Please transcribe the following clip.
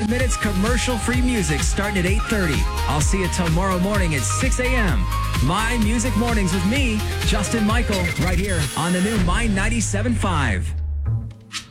45 minutes commercial-free music starting at 8:30. I'll see you tomorrow morning at 6 a.m. My Music Mornings with me, Justin Michael, right here on the new My 97.5.